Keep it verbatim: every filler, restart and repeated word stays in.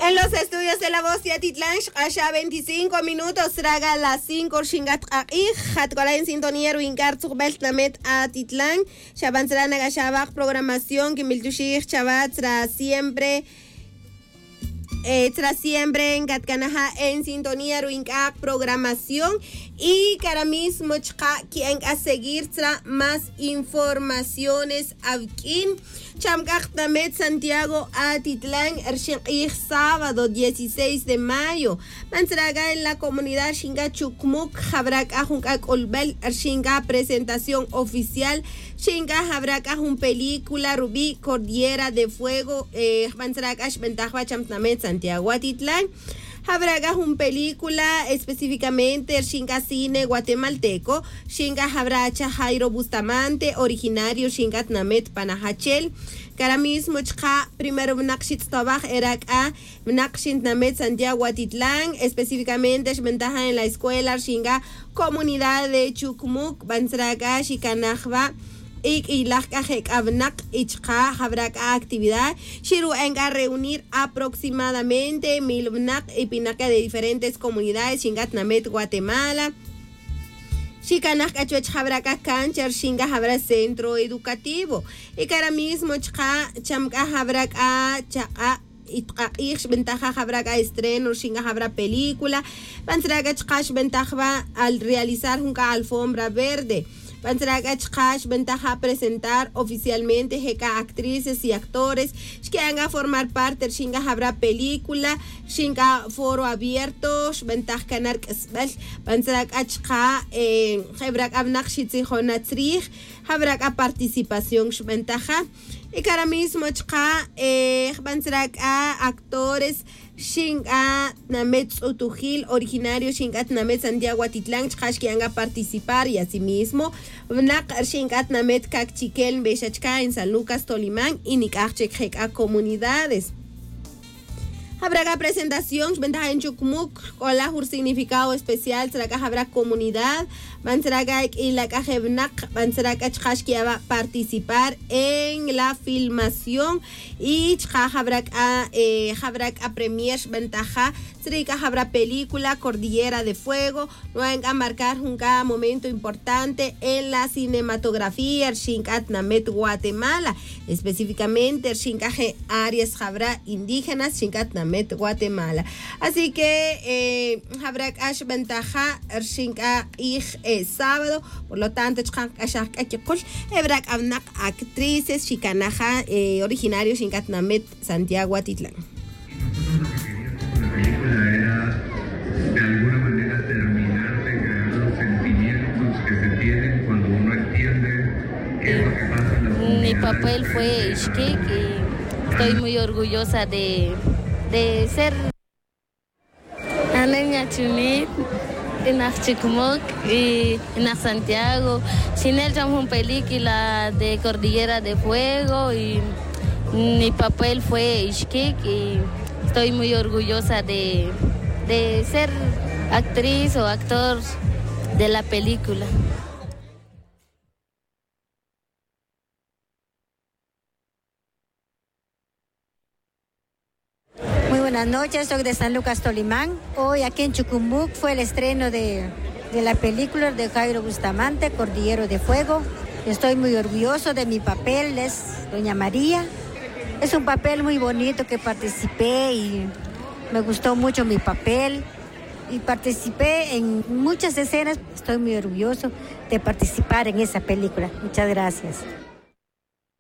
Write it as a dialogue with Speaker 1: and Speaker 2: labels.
Speaker 1: En los estudios de La Voz de Atitlán, allá veinticinco minutos, traga las cinco, Shingat Aqih, Hatkola en sintonía, Ruincar, Zugbelt, Namet Atitlán, Shabanzra Nagashabak, programación, Kimiltushir, Chabat, tra siempre, eh, tras siempre en Gatkanaja en sintonía, Ruincar, programación, y cara mismo, quien a seguir tra más informaciones, Avkin. Chamgachtamet Santiago Atitlán, el sábado dieciséis de mayo. Manzraga en la comunidad Shinga Chukmuk, Jabrak Ajunkak Olbel, Shinga presentación oficial. Shinga Jabrak Ajun película Rubí Cordillera de Fuego. Manzraga Shventajwa Chamtamet Santiago Atitlán. Habrá un película específicamente el Shinga Cine guatemalteco, Shinga Habracha Jairo Bustamante, originario Shingat Namet Panajachel. Cara mismo chka primero Mnakshit Tabaj Erak A, Mnakshit Namet Santiago Atitlán, específicamente es ventaja en la escuela Shinga Comunidad de Chukmuk, Bansraga, Shikanajba. Ik ilakajek abnak ichka habrak actividad shiru enga reunir aproximadamente mil bnak y pinaka de diferentes comunidades Shingat Namet Guatemala. Shikanak achuech habraka cancher Shinga habra centro educativo y cara mismo chka chamka habrak a chaka itqaqish ventaja habraka estreno Shinga habra película bansraga chkash ventaja al realizar junca alfombra verde. Bansraga Chkash ventaja presentar oficialmente Heka actrices y actores que van a formar parte del Shinga habrá película, Shinga foro abierto, ventaja canar Kesbel, Bansraga Chka, Hebrak Abnak Shitzijonatrich, habrá participación ventaja. Y cara mismo Chka, Bansraga actores. Shinga Namet Utujil, originario Shingat Namet Santiago Atitlán, Chkash que van a participar y asimismo Vnak Shingat Namet Kakchikel Bechachka en San Lucas Tolimán y Nikachek a comunidades. Habrá presentación, ventaja en Chukmuk, con la significado especial, será habrá comunidad, Bansraga y la Kajebnak, Bansraga Chkash que va a participar en la filmación y habrá a premier ventaja, será habrá película Cordillera de Fuego, no van a marcar un momento importante en la cinematografía, el Shingat Namet Guatemala, específicamente el Shingaje áreas habrá indígenas, Shingat Namet Guatemala. Así que eh, habrá ash ventaja el Shinga ich eh, sábado, por lo tanto habrá actrices Shikanaja eh, originarios Shingat Namet Santiago Atitlán.
Speaker 2: La película era de alguna manera terminar de crear los sentimientos que se tienen cuando uno entiende qué es lo que pasa en la comunidad.
Speaker 3: Mi papel fue Ishkik y estoy muy orgullosa de, de ser Ananya Chumit en Chikmuk y en Santiago. Sin él tenemos una película de Cordillera de Fuego y mi papel fue Ishkik y estoy muy orgullosa de, de ser actriz o actor de la película.
Speaker 4: Muy buenas noches, soy de San Lucas Tolimán. Hoy aquí en Chucumbuc fue el estreno de, de la película de Jairo Bustamante, Cordillero de Fuego. Estoy muy orgulloso de mi papel, es Doña María. Es un papel muy bonito que participé y me gustó mucho mi papel y participé en muchas escenas. Estoy muy orgulloso de participar en esa película. Muchas gracias.